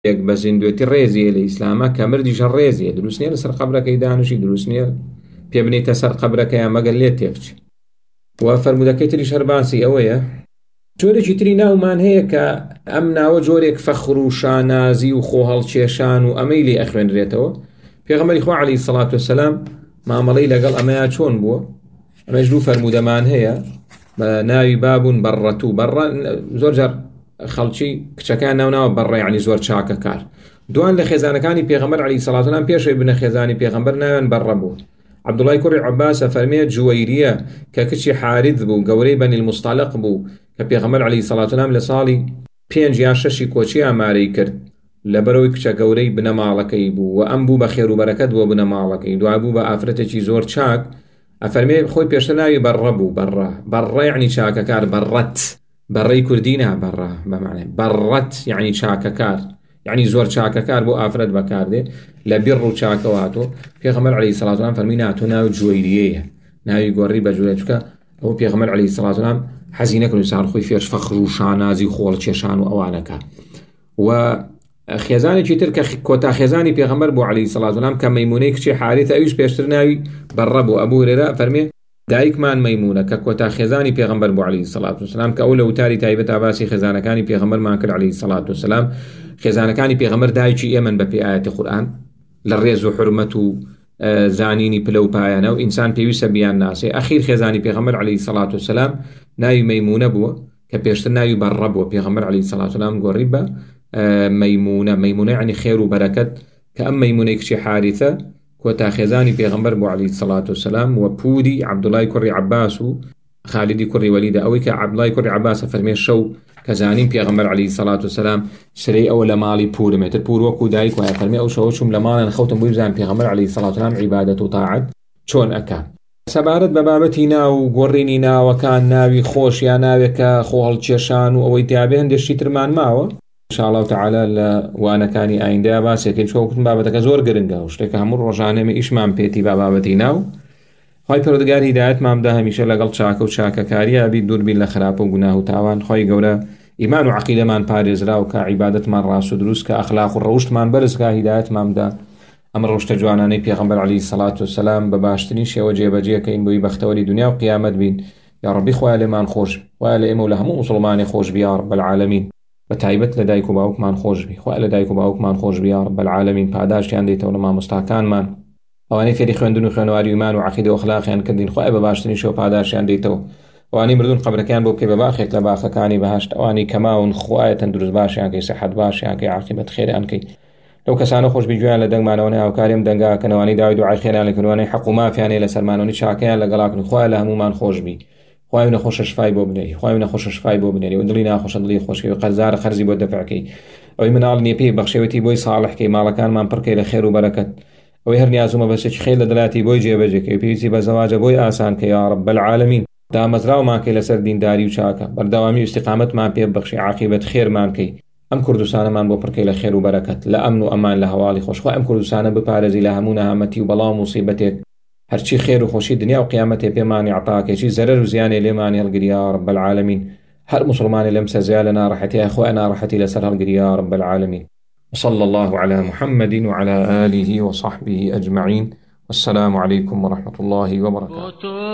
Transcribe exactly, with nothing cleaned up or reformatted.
یەک بە زیندوێتی ڕێزیە لە ئیسلامە کە مردیشە ڕێزیە، دروست نییە لەسەر قەبرەکەی دانوشی، دروست نییە پێ بنیتە سەر قەبرەکەیان مەگەر لێ تێکچی. و فەرمودەکەی تریش هەر باسی ئەوەیە. جۆرێکی تری ناومان هەیە کە ئەم ناوە جۆرێک فەخر و شانازی و خۆ هەڵکێشان و ئەمەی لێ ئەخوێنرێتەوە. پێغەمبەری خوا عەلەیهی سەڵات وسەلام مامەڵەی لەگەڵ ئەمەیە چۆن بووە؟ ئەمەش دوو فەرمودەمان هەیە بە ناوی بابوون بەڕەت و بەڕە. زۆر جار خەڵکی کچەکان ناوناوە بەڕە یعنی زۆر چاکە کار. دوان لە خێزانەکانی پێغەمبەر عەلەیهی سەڵات وسەلام پێشەوەی بنە خێزانی پێغەمبەر ناویان بەڕە بوو. عەبدوڵای کوڕی عەباسە فەرمێت جووەیریە کە کچی حارث بوو، گەورەی بەنی الموستەلق بوو، کە پێغەمبەر عەلەیهی سەڵات وسەلام لە ساڵی پێنج یا شەشی کۆچی ئامارەی کرد لەبەرەوەی کچە گەورەی بنە ماڵەکەی بوو و ئەم بوو بە خێر و بەرەکەت بووە بنە ماڵەکەی. دوای بوو بە ئافرەتێکی زۆر چاک. ئەفەرمێ خۆی پێشتر ناوی بەڕە بوو. بەڕە بەڕە یعنی چاکەکار. بەڕەت بەڕەی کوردی نا، بەڕە بەمعنی بەڕەت یعنی چاکەکار، یعنی زۆر چاکەکار بۆ ئافرەت بەکاردێ لە بیڕ و چاکەواتۆ. پێغەمبەر عەلەیهی سەڵات وسەلام فەرمی ناتۆ ناو جووەیریەیە، ناوی گۆڕی بە جووەیریە، چونکە ئەو پێغەمبەر عەلەیهی سەڵات وسەلام حەزی نەکرد سار خۆی فێرش فەخر و شانازی و خۆڵ کێشان و ئەوانەکە. و خێزانێکی تر کە کۆتا خێزانی پێغەمبەر بوو عەلەیهی سەڵات وسەلام کە مەیمونەی کچی حارثە، ئەویش پێشتر ناوی بەڕە بوو. ئەبوو هورێرە فەرمێ دایکمان مەیمونە کە کۆتا خێزانی پێغەمبەر بوو عەلەیهی سەڵات وسەلام، کە ئەو لە وتاری تایبەت باسی خێزانەکانی پێغەمبەرمان کرد عەلەیهی سەڵات وسەلام. خێزانەکانی پێغەمبەر دایکی ئێمەن بە پێی ئایەتی قورئان لە ڕێز و حورمەت و زانینی پلە و پایانە و ئینسان پێویستە بیان ناسێ. ئەخیر خێزانی پێغەمبەر عەلەیهی سەڵات وسەلام ناوی مەیمونە بووە کە پێشتر ناوی بەڕە بووە. پێغەمبەر عەلەیهی سەڵات وسەلام گۆڕی بە مەیمونە. مەیمونە یعنی خێر و بەرەکەت، کە ئەم مەیمونەی کچی حارثە کۆتا خێزانی پێغەمبەر بوو عەلەیهی سەڵات وسەلام و پووری عەبدوڵای کوڕی عەباس و خالیدی کوڕی وەلیدە. ئەوەی کە عەبدوڵای کوڕی عەباسە فەرمێ شەو کە زانیم پێغەمبەر عەلەیهی سەڵات وسەلام سرەی ئەوە لە ماڵی پورم، ئێتر پور وەکو دایک وایە، فەرمێ ئەو شەوە چووم لە ماڵێ نەخەوتم بۆی بزانم پێغەمبەر عەلەیهی سەڵات وسەلام عیبادەت و تاعەت چۆن ئەکا. سەبارەت بە بابەتی ناو و گۆڕینی ناوەکان، ناوی خۆش یا ناوێکە خۆ هەڵکێشان و ئەوەی تیابێ هەندێشتی ترمان ماوە. انشاءالله تعالى لە وانەکانی ئایندە باسێکین چۆکتن بابەتەکە زۆر گرنگە و شتێکە هەموو ڕۆژانەمە ئیشمان پێتی بە بابەتی ناو. خۆی پەروەردگار هیدایەتمان بدە هەمیشە لەگەڵ چاکە و چاکەکاریە بی دووربین لە خراپە و گوناه و تاوان. خۆی گەورە ئیمان و عەقیدەمان پارێزرا و کە عیبادەتمان ڕاست و دروست کە ئەخلاق و ڕەوشتمان بەرزکا. هیدایەتمان بدە ئەم ڕەوشتە جوانانەی پێغەمبەر عەلەیهی سەڵات وسەلام بە باشترین شێوە جێبەجێکەین بۆی بەختەوەری دنیا و قیامەت بین. یا ڕەبی خۆیان لێمان خۆش، خۆیان لە ئێمە و لە هەموو موسڵمانی خۆش بی یا رب العالمین. بەتایبەت لە دایک و باوکمان خۆش بی، خۆی لە دایک و باوکمان خۆش بی یا رب العالمین. پاداشتیان دەیتەوە لە مامۆستاکانمان، ئەوانەی فێری خوێندن و خوێنەواری ایمان و عەقیدە و ئەخلاقیان کردین، خۆی بە باشترین شێوە پاداشتیان دەیتەوە. ئەوانەی مردون قەبرەکەیان بۆ بکەی بە باخێک لە باخەکانی بەهەشت، ئەوانەی کەماون خۆی تەندروست باشیان کەی، سەحەت باشیان کەی، عاقبەت خێریان کەی. لەو کەسانە خۆش بیجویان لە دەنگمانەوە هاوکاریم دەنگاکەنەوەی داوای دوعای خێریان لە کردوانەی حەق و مافیانەی لە سەرمانەوەی چاکەیان لەگەڵاکن. خۆی لە هەمومان خۆش بی، خۆی نەخۆشە شفای بۆ بنێری، خۆی نەخۆشە شفای بۆ بنێری و دڵی ناخۆشە دڵی خۆشکەی و قەرزارە خەرزی بۆ دەفعکەی. ئەوەی مناڵ نییە پێی بەخشێوەتی بۆی ساڵحکەی، ماڵەکانمان پڕکەی لە خێر و بەرەکەت. ئەوەی هەر نیازمە بەسێکی خێر لە دڵاتی بۆی جێبەجێکەی، پێویستی بە زەواجە بۆی ئاسان کە یا رب العالمین. دامەزراومانکەی لەسەر دینداری و چاکە، بەردەوامی و استیقامەتمان پێ ببەخشی، عاقبەت خێرمانکەی. ئەم کوردستانەمان بۆ پڕکەی لە خێر و بەرەکەت، لە ئەمن و ئەمان لە هەواڵی خۆش. خۆی ئەم کوردستانە بپارێزی لە هەموو نەهامەتی و بەڵاو موسیبەتێک، هەرچی خێر و خۆشی دنیا و قیامەتێ پێمانی عەتاکێکی زەرەر و زیانێ لێمانی هەڵگری یا رب العالمین. هەر مسلمانی لەم سەرزەیە لە ناڕەحەتیە خۆی ناڕەحەتی لەسەر هەڵگری یا رب العالمین. وصلى الله على محمد وعلى آله وصحبه أجمعين. والسلام عليكم ورحمة الله وبركاته.